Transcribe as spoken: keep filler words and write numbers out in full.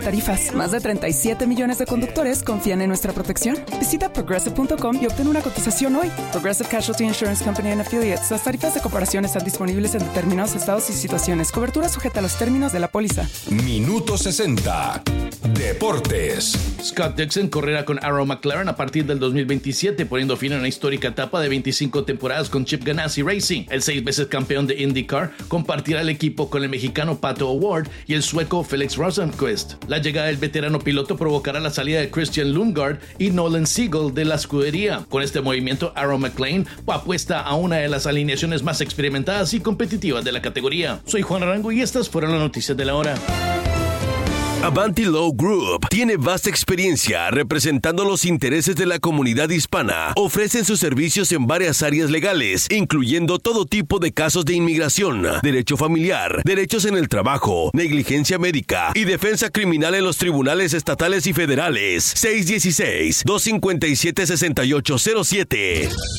tarifas. Más de treinta y siete millones de conductores confían en nuestra protección. Visita progressive punto com y obtén una cotización hoy. Progressive Casualty Insurance Company and Affiliates. Las tarifas de comparación están disponibles en determinados estados y situaciones. Cobertura sujeta a los términos de la póliza. Minuto sesenta. Deportes. Scott Dixon correrá con Arrow McLaren a partir del dos mil veintisiete, poniendo fin a una histórica etapa de veinticinco temporadas con Chip Ganassi Racing. El seis veces campeón de IndyCar compartirá el equipo con el mexicano Pato O'Ward y el sueco Felix Rosenqvist. La llegada del veterano piloto provocará la salida de Christian Lundgaard y Nolan Siegel de la escudería. Con este movimiento, Arrow McLaren apuesta a una de las alineaciones más experimentadas y competitivas de la categoría. Soy Juan Arango y estas fueron las noticias de la hora. Avanti Law Group tiene vasta experiencia representando los intereses de la comunidad hispana. Ofrecen sus servicios en varias áreas legales, incluyendo todo tipo de casos de inmigración, derecho familiar, derechos en el trabajo, negligencia médica y defensa criminal en los tribunales estatales y federales. seis uno seis, dos cinco siete, seis ocho cero siete.